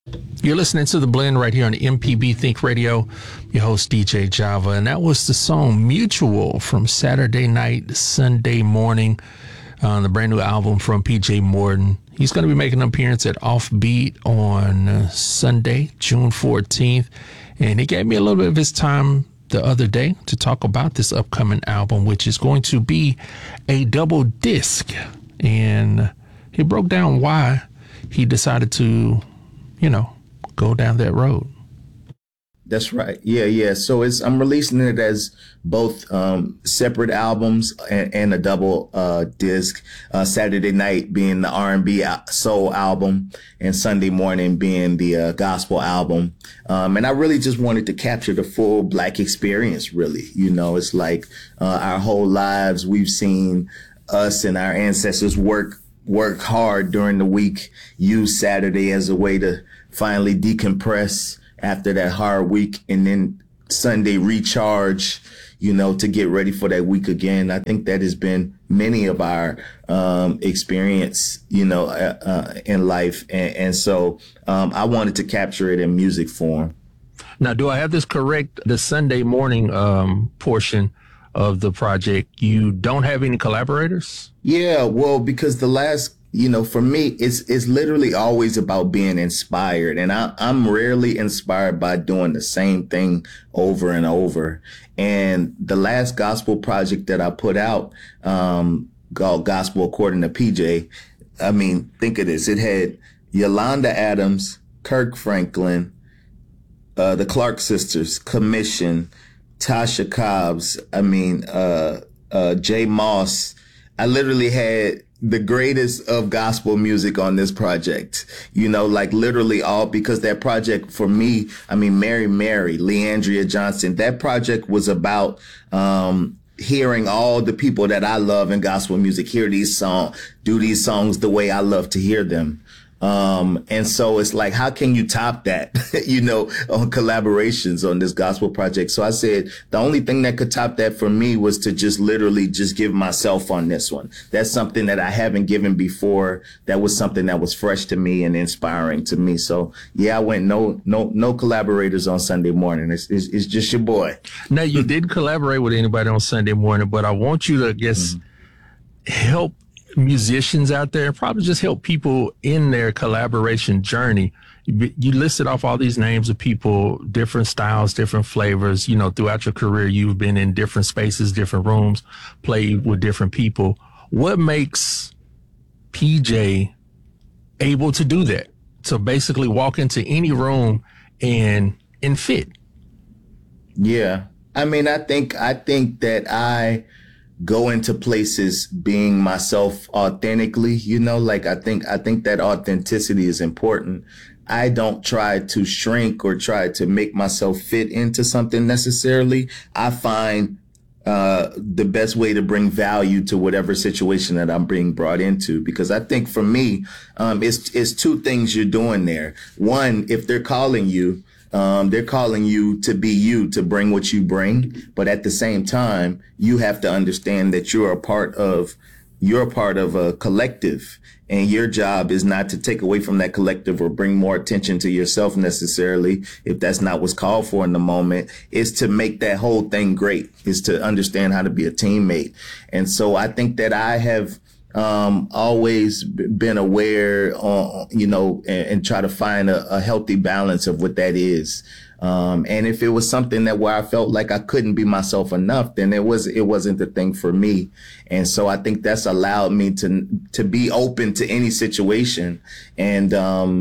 You're listening to The Blend right here on MPB Think Radio. Your host, DJ Java. And that was the song Mutual from Saturday Night, Sunday Morning on the brand new album from PJ Morton. He's going to be making an appearance at Offbeat on Sunday, June 14th. And he gave me a little bit of his time the other day to talk about this upcoming album, which is going to be a double disc. And he broke down why he decided to, go down that road. That's right. Yeah. So I'm releasing it as both separate albums and a double disc. Saturday Night being the R&B soul album, and Sunday Morning being the gospel album. And I really just wanted to capture the full Black experience. Really, it's like our whole lives we've seen us and our ancestors work hard during the week, use Saturday as a way to finally decompress after that hard week, and then Sunday recharge, to get ready for that week again. I think that has been many of our experience, in life. And so I wanted to capture it in music form. Now, do I have this correct? The Sunday morning portion of the project, you don't have any collaborators? Yeah, well, because the last, for me, it's literally always about being inspired. And I'm rarely inspired by doing the same thing over and over. And the last gospel project that I put out, called Gospel According to PJ, think of this. It had Yolanda Adams, Kirk Franklin, the Clark Sisters, Commission, Tasha Cobbs, Jay Moss. I literally had the greatest of gospel music on this project, literally all, because that project for me, Mary, Leandria Johnson, that project was about, hearing all the people that I love in gospel music, do these songs the way I love to hear them. And so it's like, how can you top that, on collaborations on this gospel project? So I said, the only thing that could top that for me was to just literally just give myself on this one. That's something that I haven't given before. That was something that was fresh to me and inspiring to me. So yeah, I went no collaborators on Sunday morning. It's just your boy. Now, you did collaborate with anybody on Sunday morning, but I want you to, help musicians out there, and probably just help people in their collaboration journey. You listed off all these names of people, different styles, different flavors. Throughout your career, you've been in different spaces, different rooms, played with different people. What makes PJ able to do that? To basically walk into any room and fit? Yeah. I think that I go into places being myself authentically, I think that authenticity is important. I don't try to shrink or try to make myself fit into something necessarily. I find the best way to bring value to whatever situation that I'm being brought into, because I think for me, it's two things you're doing there. One, if they're calling you to be you, to bring what you bring. But at the same time, you have to understand that you're a part of a collective, and your job is not to take away from that collective or bring more attention to yourself necessarily, if that's not what's called for in the moment. Is to make that whole thing great, is to understand how to be a teammate. And so I think that I have always been aware, and try to find a healthy balance of what that is. And if it was something where I felt like I couldn't be myself enough, then it wasn't the thing for me. And so I think that's allowed me to be open to any situation, and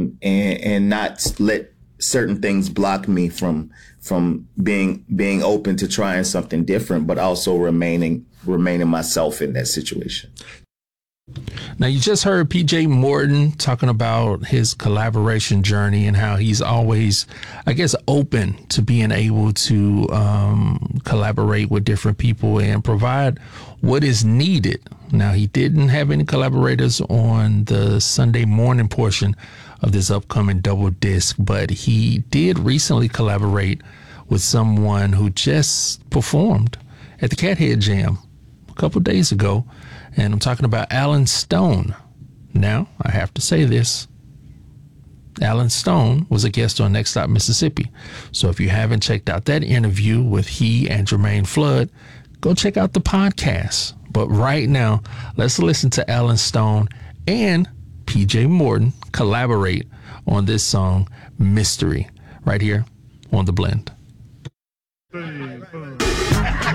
not let certain things block me from being open to trying something different, but also remaining myself in that situation. Now, you just heard PJ Morton talking about his collaboration journey and how he's always, open to being able to collaborate with different people and provide what is needed. Now, he didn't have any collaborators on the Sunday morning portion of this upcoming double disc, but he did recently collaborate with someone who just performed at the Cathead Jam a couple days ago. And I'm talking about Alan Stone. Now, I have to say this. Alan Stone was a guest on Next Stop Mississippi. So if you haven't checked out that interview with he and Jermaine Flood, go check out the podcast. But right now, let's listen to Alan Stone and PJ Morton collaborate on this song, Mystery, right here on The Blend.